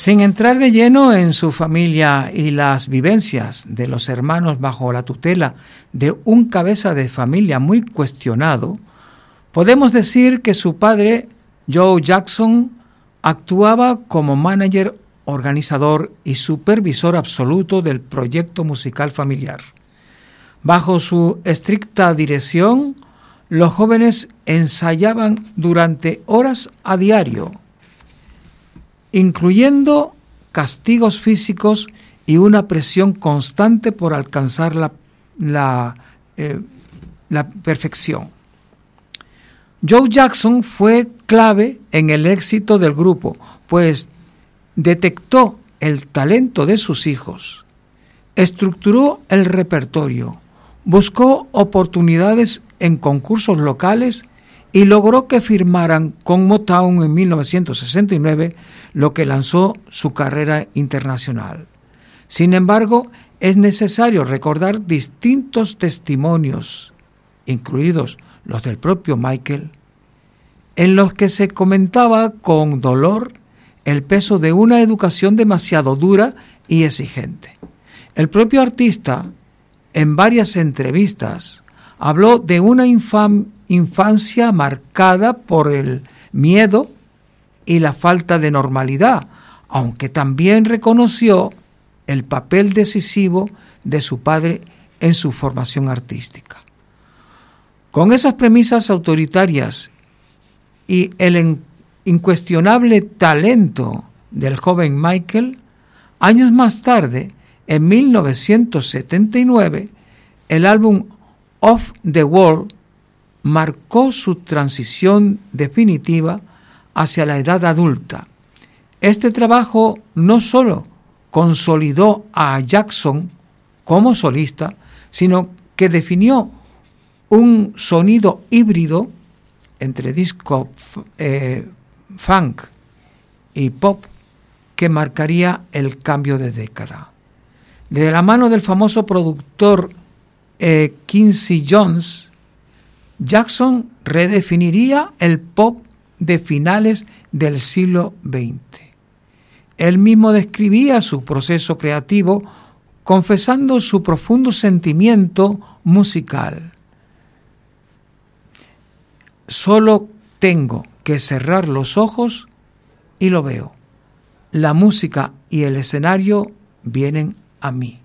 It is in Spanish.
Sin entrar de lleno en su familia y las vivencias de los hermanos bajo la tutela de un cabeza de familia muy cuestionado, podemos decir que su padre, Joe Jackson, actuaba como manager, organizador y supervisor absoluto del proyecto musical familiar. Bajo su estricta dirección, los jóvenes ensayaban durante horas a diario, incluyendo castigos físicos y una presión constante por alcanzar la perfección. Joe Jackson fue clave en el éxito del grupo, pues detectó el talento de sus hijos, estructuró el repertorio, buscó oportunidades en concursos locales y logró que firmaran con Motown en 1969, lo que lanzó su carrera internacional. Sin embargo, es necesario recordar distintos testimonios, incluidos los del propio Michael, en los que se comentaba con dolor el peso de una educación demasiado dura y exigente. El propio artista, en varias entrevistas, habló de una infancia marcada por el miedo y la falta de normalidad, aunque también reconoció el papel decisivo de su padre en su formación artística. Con esas premisas autoritarias y el incuestionable talento del joven Michael, años más tarde, en 1979, el álbum Off the Wall marcó su transición definitiva hacia la edad adulta. Este trabajo no solo consolidó a Jackson como solista, sino que definió un sonido híbrido entre disco funk y pop que marcaría el cambio de década. De la mano del famoso productor Quincy Jones, Jackson redefiniría el pop de finales del siglo XX. Él mismo describía su proceso creativo confesando su profundo sentimiento musical. Solo tengo que cerrar los ojos y lo veo. La música y el escenario vienen a mí.